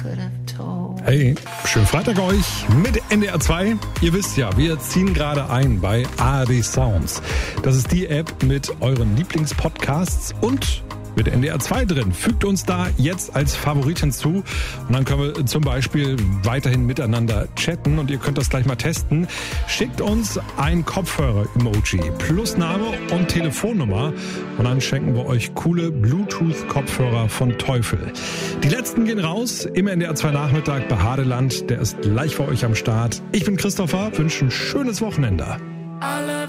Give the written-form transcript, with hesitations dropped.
Hey, schönen Freitag euch mit NDR 2. Ihr wisst ja, wir ziehen gerade ein bei ARD Sounds. Das ist die App mit euren Lieblingspodcasts und mit NDR 2 drin. Fügt uns da jetzt als Favorit hinzu und dann können wir zum Beispiel weiterhin miteinander chatten und ihr könnt das gleich mal testen. Schickt uns ein Kopfhörer-Emoji plus Name und Telefonnummer und dann schenken wir euch coole Bluetooth-Kopfhörer von Teufel. Die letzten gehen raus im NDR 2 Nachmittag bei Hadeland. Der ist gleich für euch am Start. Ich bin Christopher, wünsche ein schönes Wochenende.